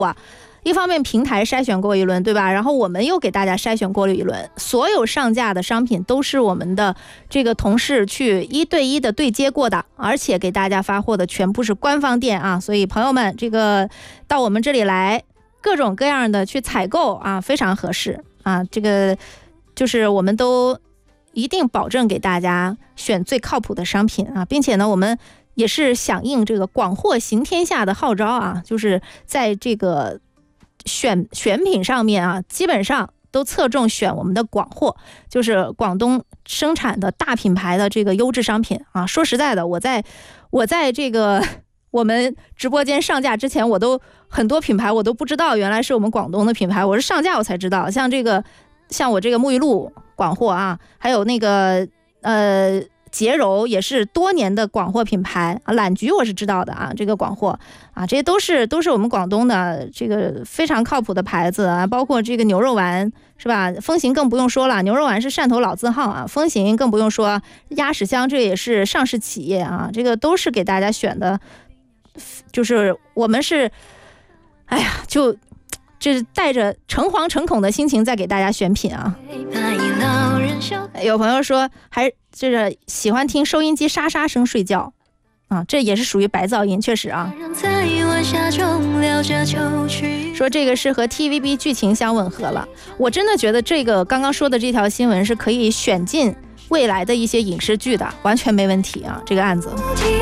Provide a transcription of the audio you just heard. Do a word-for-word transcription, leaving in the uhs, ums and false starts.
啊。一方面平台筛选过一轮，对吧？然后我们又给大家筛选过了一轮，所有上架的商品都是我们的这个同事去一对一的对接过的，而且给大家发货的全部是官方店啊，所以朋友们，这个到我们这里来，各种各样的去采购啊，非常合适啊。这个就是我们都一定保证给大家选最靠谱的商品啊，并且呢，我们也是响应这个广货行天下的号召啊，就是在这个选选品上面啊，基本上都侧重选我们的广货，就是广东生产的大品牌的这个优质商品啊。说实在的，我在我在这个我们直播间上架之前，我都很多品牌我都不知道原来是我们广东的品牌，我是上架我才知道。像这个像我这个沐浴露广货啊，还有那个呃洁柔也是多年的广货品牌啊，懒菊我是知道的啊，这个广货啊，这些都是都是我们广东的这个非常靠谱的牌子啊，包括这个牛肉丸是吧？风行更不用说了，牛肉丸是汕头老字号啊，风行更不用说，鸭屎香这也是上市企业啊，这个都是给大家选的，就是我们是，哎呀，就这带着诚惶诚恐的心情在给大家选品啊。有朋友说还就是喜欢听收音机沙沙声睡觉啊，这也是属于白噪音，确实啊。说这个是和 T V B 剧情相吻合了，我真的觉得这个刚刚说的这条新闻是可以选进未来的一些影视剧的，完全没问题啊，这个案子。